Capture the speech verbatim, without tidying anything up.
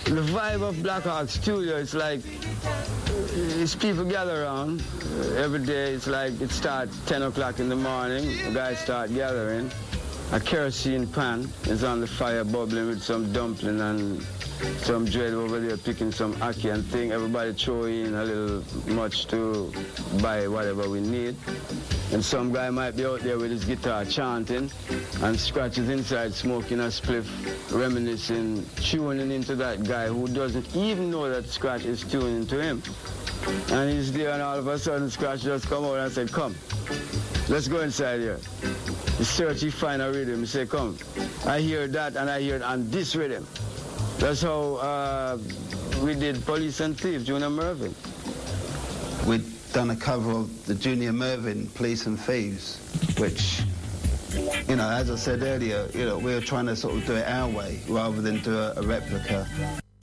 The vibe of Black Hawk Studio, it's like, it's people gather around. Every day it's like, it starts ten o'clock in the morning, the guys start gathering. A kerosene pan is on the fire bubbling with some dumpling and some dread over there picking some ackee and thing. Everybody throw in a little much to buy whatever we need. And some guy might be out there with his guitar chanting, and Scratch is inside smoking a spliff, reminiscing, tuning into that guy who doesn't even know that Scratch is tuning to him. And he's there, and all of a sudden Scratch just come out and said, come, let's go inside here. He search, he find a rhythm. He say, come, I hear that and I hear it on this rhythm. That's how uh, we did Police and Thieves, Junior Murvin. We'd done a cover of the Junior Murvin, Police and Thieves, which, you know, as I said earlier, you know, we were trying to sort of do it our way rather than do a, a replica.